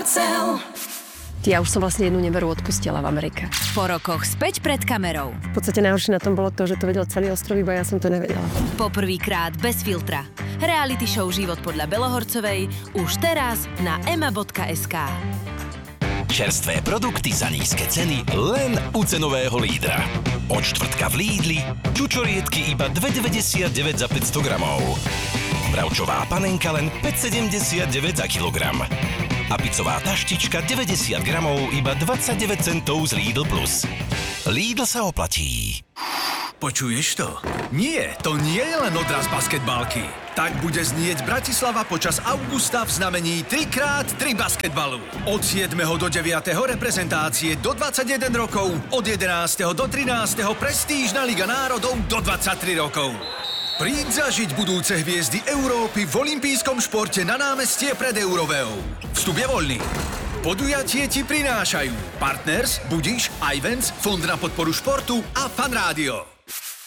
Parcel. Ja už som vlastne jednu neveru odpustila v Amerike. Po rokoch späť pred kamerou. V podstate najhoršie na tom bolo to, že to vedel celý ostrov, iba ja som to nevedela. Poprvýkrát bez filtra. Reality show Život podľa Belohorcovej už teraz na ema.sk. Čerstvé produkty za nízke ceny len u cenového lídra. Od štvrtka v Lidli čučoriedky iba 2,99 za 500 gramov. Bravčová panenka len 5,79 za kilogram. A pizzová taštička 90 gramov iba 29 centov z Lidl Plus. Lidl sa oplatí. Počuješ to? Nie, to nie je len odraz basketbálky. Tak bude znieť Bratislava počas augusta v znamení 3x3 basketbalu. Od 7. do 9. reprezentácie do 21 rokov, od 11. do 13. prestížna Liga národov do 23 rokov. Príď zažiť budúce hviezdy Európy v olympijskom športe na námestie pred Euroveou. Vstup je voľný. Podujatie ti prinášajú Partners, Budiš, Ivens, Fond na podporu športu a Fan Rádio.